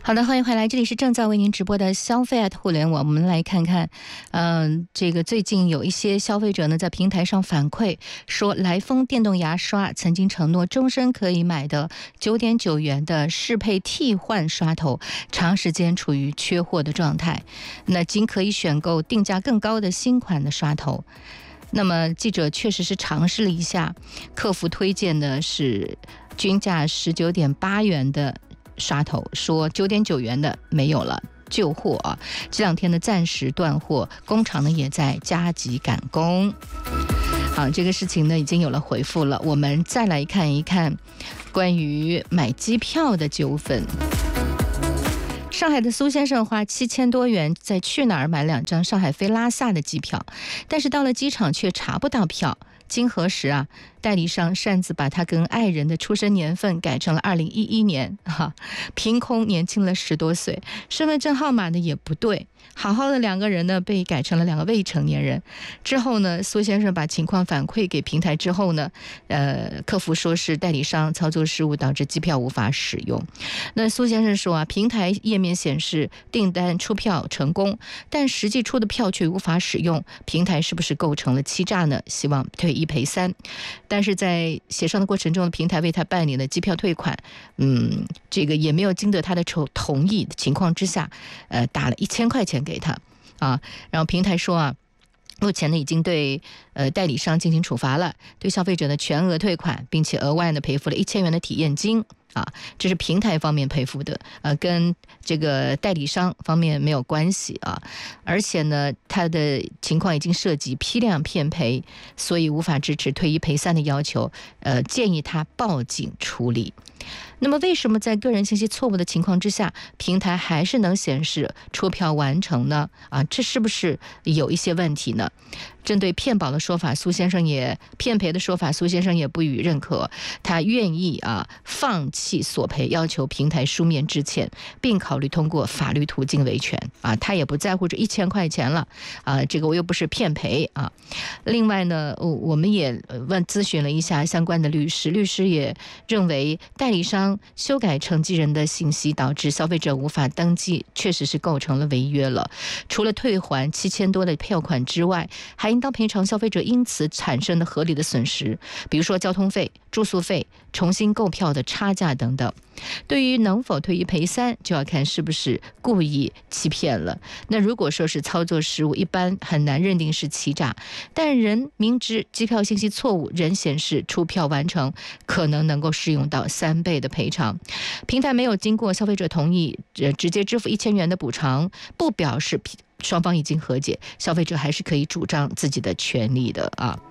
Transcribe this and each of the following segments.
好的，欢迎回来，这里是正在为您直播的消费互联网。我们来看看，这个最近有一些消费者呢在平台上反馈说，来丰电动牙刷曾经承诺终身可以买的9.9元的适配替换刷头，长时间处于缺货的状态，那仅可以选购定价更高的新款的刷头。那么记者确实是尝试了一下，客服推荐的是均价19.8元的刷头，说9.9元的没有了，旧货啊，这两天呢暂时断货，工厂呢也在加急赶工。好，这个事情呢已经有了回复了。我们再来看一看关于买机票的纠纷。上海的苏先生花7000多元在去哪儿买2张上海飞拉萨的机票，但是到了机场却查不到票。经核实啊，代理商擅自把他跟爱人的出生年份改成了2011年，凭空年轻了10多岁，身份证号码呢也不对，好好的2个人呢被改成了2个未成年人。之后呢，苏先生把情况反馈给平台之后呢，客服说是代理商操作失误导致机票无法使用。那苏先生说啊，平台页面显示订单出票成功，但实际出的票却无法使用，平台是不是构成了欺诈呢？希望退1赔3。但是在协商的过程中，平台为他办理了机票退款，这个也没有经得他的同意的情况之下，打了1000块钱给他啊。然后平台说啊，目前呢已经对代理商进行处罚了，对消费者的全额退款，并且额外呢赔付了1000元的体验金啊，这是平台方面赔付的，跟这个代理商方面没有关系啊。而且呢，他的情况已经涉及批量骗赔，所以无法支持退1赔3的要求，建议他报警处理。那么为什么在个人信息错误的情况之下，平台还是能显示出票完成呢？这是不是有一些问题呢？针对骗保的说法，骗赔的说法，苏先生也不予认可，他愿意放弃索赔，要求平台书面致歉，并考虑通过法律途径维权他也不在乎这1000块钱了这个我又不是骗赔另外呢，我们也咨询了一下相关的律师，律师也认为代理商修改承继人的信息导致消费者无法登记，确实是构成了违约了。除了退还7000多的票款之外，还应当赔偿消费者因此产生的合理的损失，比如说交通费、住宿费、重新购票的差价等等。对于能否退1赔3，就要看是不是故意欺骗了。那如果说是操作失误，一般很难认定是欺诈，但人明知机票信息错误，仍显示出票完成，可能够适用到3倍的赔偿。平台没有经过消费者同意直接支付1000元的补偿，不表示双方已经和解，消费者还是可以主张自己的权利的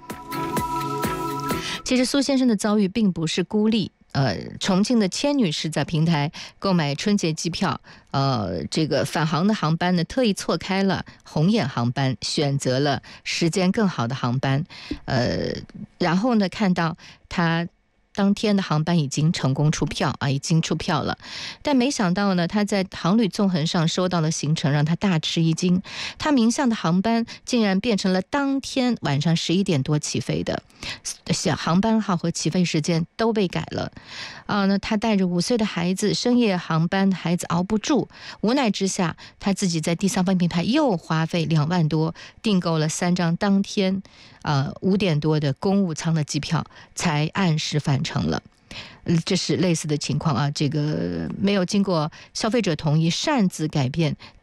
其实苏先生的遭遇并不是孤立。重庆的千女士在平台购买春节机票，这个返航的航班呢，特意错开了红眼航班，选择了时间更好的航班，然后呢，看到他当天的航班已经成功出票已经出票了，但没想到呢，他在航旅纵横上收到了行程，让他大吃一惊。他名下的航班竟然变成了当天晚上11点多起飞的，航班号和起飞时间都被改了那他带着5岁的孩子，深夜航班孩子熬不住，无奈之下，他自己在第三方平台又花费2万多订购了3张当天5点多的公务舱的机票，才按时返程了。这是类似的情况这个没有经过消费者同意，擅自改变